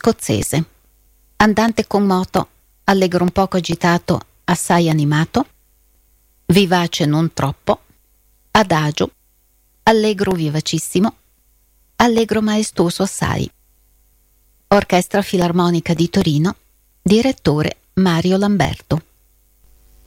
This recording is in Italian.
scozzese, andante con moto, allegro un poco agitato, assai animato, vivace non troppo, adagio, allegro vivacissimo, allegro maestoso assai. Orchestra Filarmonica di Torino, direttore Mario Lamberto.